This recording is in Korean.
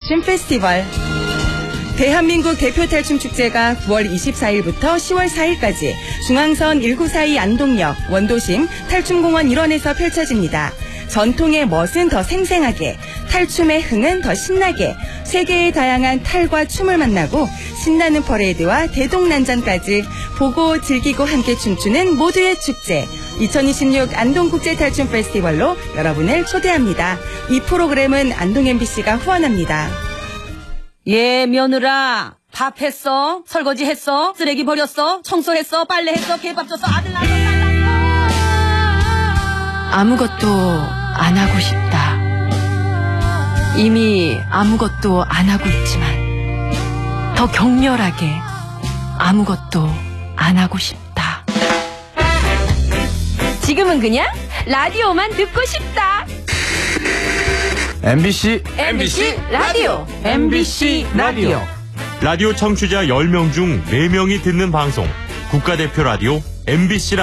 탈춤 페스티벌. 대한민국 대표 탈춤 축제가 9월 24일부터 10월 4일까지 중앙선 1942 안동역 원도심 탈춤공원 일원에서 펼쳐집니다. 전통의 멋은 더 생생하게, 탈춤의 흥은 더 신나게, 세계의 다양한 탈과 춤을 만나고 신나는 퍼레이드와 대동난전까지 보고 즐기고 함께 춤추는 모두의 축제. 2026 안동국제 탈춤 페스티벌로 여러분을 초대합니다. 이 프로그램은 안동 MBC가 후원합니다. 예, 며느라. 밥 했어? 설거지 했어? 쓰레기 버렸어? 청소했어? 빨래했어? 개밥 줬어? 아들 낳았어? 딸 낳았어? 아무것도 안 하고 싶다. 이미 아무것도 안 하고 있지만 더 격렬하게 아무것도 안 하고 싶다. 지금은 그냥 라디오만 듣고 싶다. MBC 라디오. MBC 라디오. 라디오 청취자 10명 중 4명이 듣는 방송. 국가대표 라디오 MBC